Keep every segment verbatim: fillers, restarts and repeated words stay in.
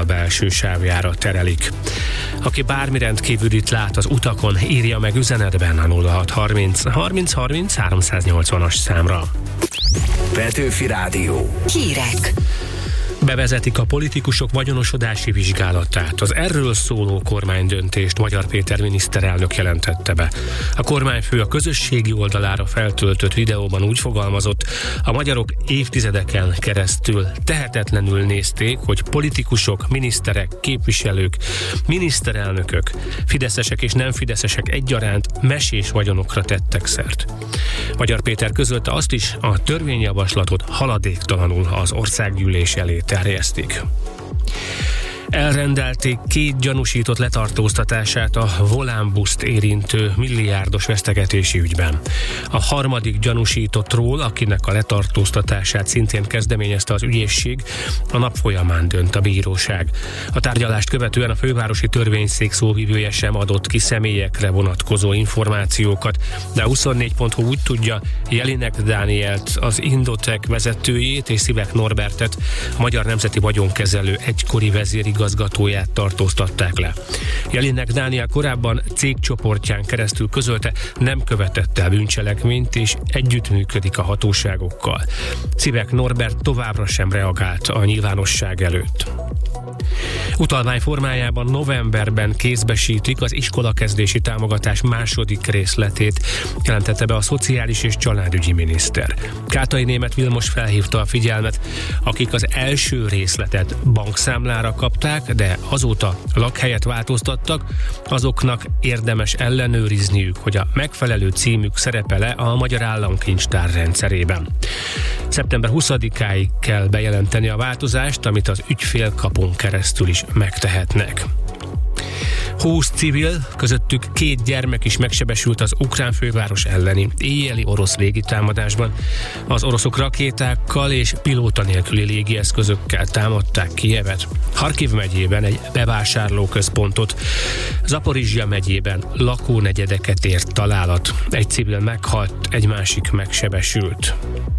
belső sávjára terelik. Aki bármi rendkívülit lát az utakon, írja meg üzenetben a nulla hat harminc harminc harminc háromszáznyolcvanas számra. Petőfi Rádió. Hírek. Bevezetik a politikusok vagyonosodási vizsgálatát. Az erről szóló kormánydöntést Magyar Péter miniszterelnök jelentette be. A kormányfő a közösségi oldalára feltöltött videóban úgy fogalmazott, a magyarok évtizedeken keresztül tehetetlenül nézték, hogy politikusok, miniszterek, képviselők, miniszterelnökök, fideszesek és nem fideszesek egyaránt mesés vagyonokra tettek szert. Magyar Péter közölte azt is, a törvényjavaslatot haladéktalanul az országgyűlés elé terjesztik. Elrendelték két gyanúsított letartóztatását a Volánbuszt érintő milliárdos vesztegetési ügyben. A harmadik gyanúsítottról, akinek a letartóztatását szintén kezdeményezte az ügyészség, a nap folyamán dönt a bíróság. A tárgyalást követően a fővárosi törvényszék szóvivője sem adott ki személyekre vonatkozó információkat, de a huszonnégy pont hu úgy tudja, Jelinek Dánielt, az Indotek vezetőjét és Szivek Norbertet, a Magyar Nemzeti Vagyonkezelő egykori vezérig igazgatóját tartóztatták le. Jelinek Dániel korábban cégcsoportján keresztül közölte, nem követett el bűncselekményt és együttműködik a hatóságokkal. Szivek Norbert továbbra sem reagált a nyilvánosság előtt. Utalvány formájában novemberben kézbesítik az iskolakezdési támogatás második részletét, jelentette be a szociális és családügyi miniszter. Kátai Németh Vilmos felhívta a figyelmet, akik az első részletet bankszámlára kapták, de azóta lakhelyet változtattak, azoknak érdemes ellenőrizniük, hogy a megfelelő címük szerepel-e a Magyar Államkincstár rendszerében. szeptember huszadikáig kell bejelenteni a változást, amit az ügyfélkapun keresztül is megtehetnek. húsz civil, közöttük két gyermek is megsebesült az ukrán főváros elleni éjjeli orosz légitámadásban. Az oroszok rakétákkal és pilóta nélküli légieszközökkel támadták Kijevet. Harkiv megyében egy bevásárlóközpontot, Zaporizsja megyében lakónegyedeket ért találat. Egy civil meghalt, egy másik megsebesült.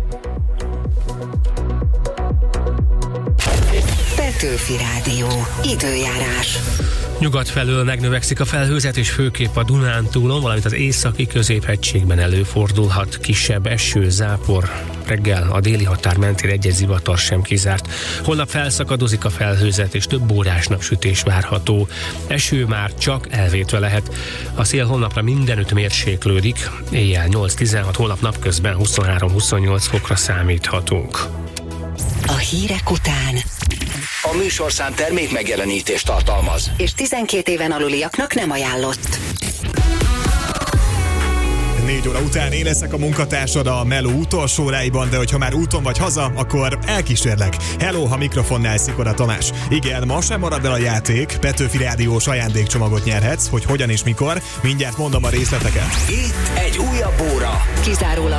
Petőfi Rádió. Időjárás. Nyugat felől megnövekszik a felhőzet, és főképp a Dunántúlon, valamint az északi középhegységben előfordulhat kisebb eső, zápor. Reggel a déli határ mentén egy-egy zivatar sem kizárt. Holnap felszakadozik a felhőzet, és több órás napsütés várható. Eső már csak elvétve lehet. A szél holnapra mindenütt mérséklődik. Éjjel nyolc-tizenhat, holnap napközben huszonhárom-huszonnyolc fokra számíthatunk. A hírek után A műsorszám termék megjelenítést tartalmaz, és tizenkét éven aluliaknak nem ajánlott. Négy óra után én leszek a munkatársad a Meló utolsó óráiban, de hogyha már úton vagy haza, akkor elkísérlek. Hello, ha mikrofonnál Szikoda Tamás. Igen, ma sem marad el a játék, Petőfi Rádiós ajándékcsomagot nyerhetsz, hogy hogyan és mikor, mindjárt mondom a részleteket. itt egy újabb óra. Kizárólag